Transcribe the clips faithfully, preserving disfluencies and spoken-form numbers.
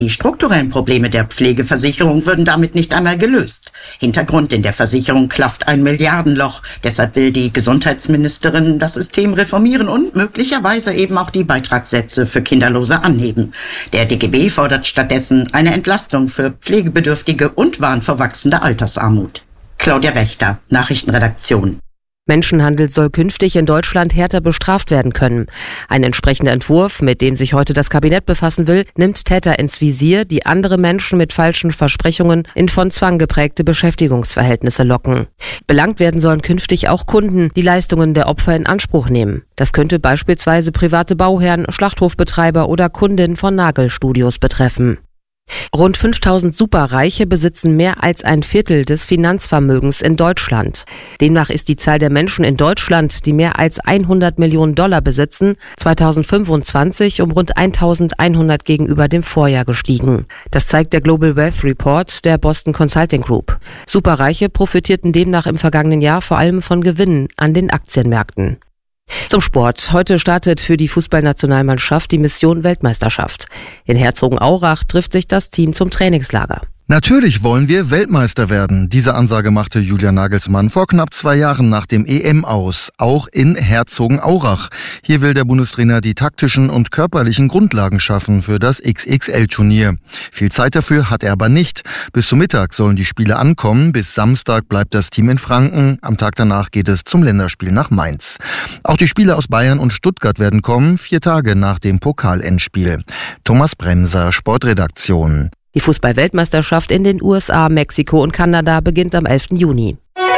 Die strukturellen Probleme der Pflegeversicherung würden damit nicht einmal gelöst. Hintergrund: in der Versicherung klafft ein Milliardenloch. Deshalb will die Gesundheitsministerin das System reformieren und möglicherweise eben auch die Beitragssätze für Kinderlose anheben. Der D G B fordert stattdessen eine Entlastung für Pflegebedürftige und warnt vor wachsender Altersarmut. Claudia Wächter, Nachrichtenredaktion. Menschenhandel soll künftig in Deutschland härter bestraft werden können. Ein entsprechender Entwurf, mit dem sich heute das Kabinett befassen will, nimmt Täter ins Visier, die andere Menschen mit falschen Versprechungen in von Zwang geprägte Beschäftigungsverhältnisse locken. Belangt werden sollen künftig auch Kunden, die Leistungen der Opfer in Anspruch nehmen. Das könnte beispielsweise private Bauherren, Schlachthofbetreiber oder Kundinnen von Nagelstudios betreffen. Rund fünftausend Superreiche besitzen mehr als ein Viertel des Finanzvermögens in Deutschland. Demnach ist die Zahl der Menschen in Deutschland, die mehr als hundert Millionen Dollar besitzen, zweitausendfünfundzwanzig um rund eintausendeinhundert gegenüber dem Vorjahr gestiegen. Das zeigt der Global Wealth Report der Boston Consulting Group. Superreiche profitierten demnach im vergangenen Jahr vor allem von Gewinnen an den Aktienmärkten. Zum Sport. Heute startet für die Fußballnationalmannschaft die Mission Weltmeisterschaft. In Herzogenaurach trifft sich das Team zum Trainingslager. Natürlich wollen wir Weltmeister werden. Diese Ansage machte Julian Nagelsmann vor knapp zwei Jahren nach dem E M aus, auch in Herzogenaurach. Hier will der Bundestrainer die taktischen und körperlichen Grundlagen schaffen für das X X L-Turnier. Viel Zeit dafür hat er aber nicht. Bis zum Mittag sollen die Spiele ankommen. Bis Samstag bleibt das Team in Franken. Am Tag danach geht es zum Länderspiel nach Mainz. Auch die Spieler aus Bayern und Stuttgart werden kommen, vier Tage nach dem Pokalendspiel. Thomas Bremser, Sportredaktion. Die Fußball-Weltmeisterschaft in den U S A, Mexiko und Kanada beginnt am elften Juni.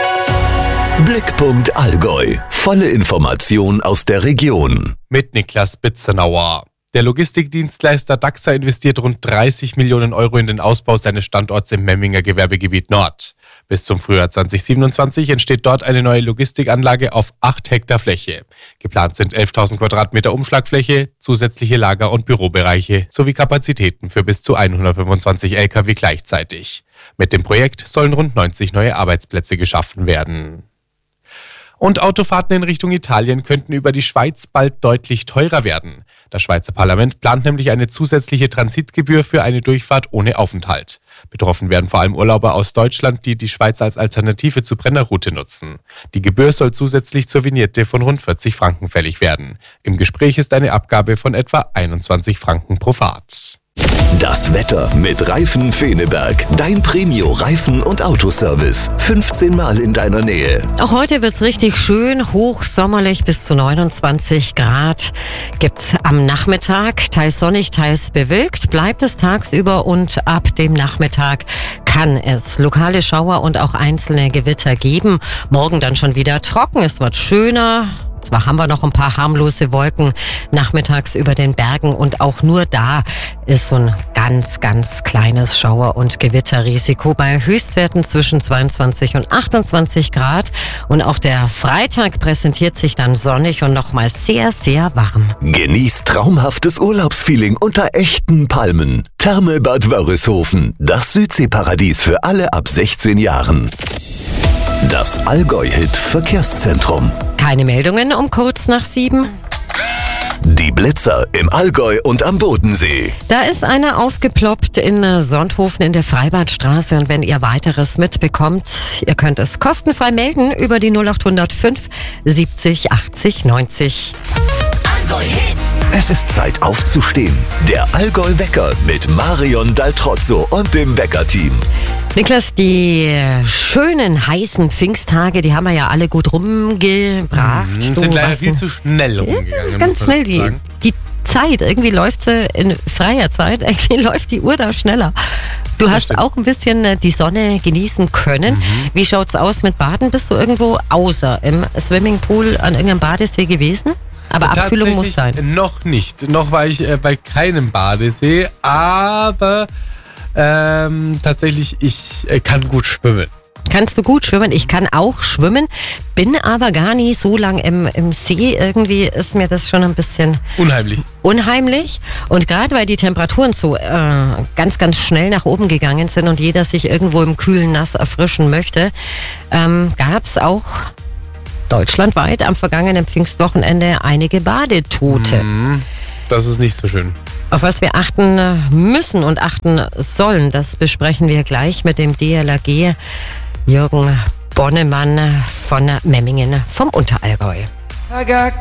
Blickpunkt Allgäu. Volle Information aus der Region. Mit Niklas Bitzenauer. Der Logistikdienstleister Daxa investiert rund dreißig Millionen Euro in den Ausbau seines Standorts im Memminger Gewerbegebiet Nord. Bis zum Frühjahr zwanzig siebenundzwanzig entsteht dort eine neue Logistikanlage auf acht Hektar Fläche. Geplant sind elftausend Quadratmeter Umschlagfläche, zusätzliche Lager- und Bürobereiche sowie Kapazitäten für bis zu hundertfünfundzwanzig L K W gleichzeitig. Mit dem Projekt sollen rund neunzig neue Arbeitsplätze geschaffen werden. Und Autofahrten in Richtung Italien könnten über die Schweiz bald deutlich teurer werden. Das Schweizer Parlament plant nämlich eine zusätzliche Transitgebühr für eine Durchfahrt ohne Aufenthalt. Betroffen werden vor allem Urlauber aus Deutschland, die die Schweiz als Alternative zur Brennerroute nutzen. Die Gebühr soll zusätzlich zur Vignette von rund vierzig Franken fällig werden. Im Gespräch ist eine Abgabe von etwa einundzwanzig Franken pro Fahrt. Das Wetter mit Reifen Feneberg. Dein Premio-Reifen- und Autoservice. fünfzehn Mal in deiner Nähe. Auch heute wird's richtig schön, hochsommerlich bis zu neunundzwanzig Grad. Gibt's am Nachmittag, teils sonnig, teils bewölkt, bleibt es tagsüber und ab dem Nachmittag kann es lokale Schauer und auch einzelne Gewitter geben. Morgen dann schon wieder trocken, es wird schöner. Zwar haben wir noch ein paar harmlose Wolken nachmittags über den Bergen und auch nur da ist so ein ganz, ganz kleines Schauer- und Gewitterrisiko bei Höchstwerten zwischen zweiundzwanzig und achtundzwanzig Grad. Und auch der Freitag präsentiert sich dann sonnig und nochmal sehr, sehr warm. Genießt traumhaftes Urlaubsfeeling unter echten Palmen. Thermalbad Wörishofen, das Südseeparadies für alle ab sechzehn Jahren. Das Allgäu-Hit Verkehrszentrum. Keine Meldungen um kurz nach sieben. Die Blitzer im Allgäu und am Bodensee. Da ist einer aufgeploppt in Sonthofen in der Freibadstraße und wenn ihr weiteres mitbekommt, ihr könnt es kostenfrei melden über die null acht null fünf siebzig achtzig neunzig. Allgäu-Hit. Es ist Zeit aufzustehen. Der Allgäu-Wecker mit Marion Daltrozzo und dem Wecker-Team. Niklas, die schönen, heißen Pfingsttage, die haben wir ja alle gut rumgebracht. Mhm, sind leider viel zu schnell rumgegangen. Ja, das ist ganz schnell. Die, die Zeit, irgendwie läuft sie in freier Zeit, irgendwie läuft die Uhr da schneller. Du hast stimmt. auch ein bisschen die Sonne genießen können. Mhm. Wie schaut's aus mit Baden? Bist du irgendwo außer im Swimmingpool an irgendeinem Badesee gewesen? Aber Abkühlung muss sein. Noch nicht. Noch war ich äh, bei keinem Badesee, aber ähm, tatsächlich, ich äh, kann gut schwimmen. Kannst du gut schwimmen? Ich kann auch schwimmen, bin aber gar nie so lang im, im See. Irgendwie ist mir das schon ein bisschen unheimlich. Unheimlich. Und gerade weil die Temperaturen so äh, ganz, ganz schnell nach oben gegangen sind und jeder sich irgendwo im kühlen Nass erfrischen möchte, ähm, gab es auch deutschlandweit am vergangenen Pfingstwochenende einige Badetote. Das ist nicht so schön. Auf was wir achten müssen und achten sollen, das besprechen wir gleich mit dem D L R G Jürgen Bonnemann von Memmingen vom Unterallgäu. I got